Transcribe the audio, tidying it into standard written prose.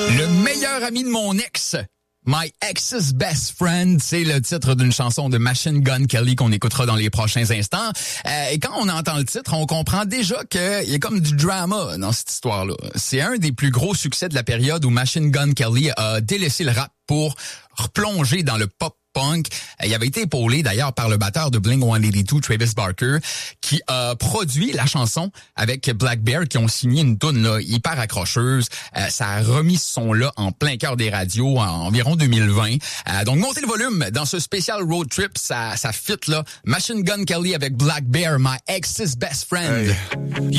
Le meilleur ami de mon ex. My Ex's Best Friend, c'est le titre d'une chanson de Machine Gun Kelly qu'on écoutera dans les prochains instants. Et quand on entend le titre, on comprend déjà qu'il y a comme du drama dans cette histoire-là. C'est un des plus gros succès de la période où Machine Gun Kelly a délaissé le rap pour replonger dans le pop punk. Il avait été épaulé d'ailleurs par le batteur de Blink-182, Travis Barker, qui a produit la chanson avec Black Bear, qui ont signé une toune là hyper accrocheuse. Ça a remis ce son-là en plein cœur des radios en environ 2020. Donc montez le volume dans ce spécial road trip, ça fit là. Machine Gun Kelly avec Black Bear, My Ex's Best Friend. Hey.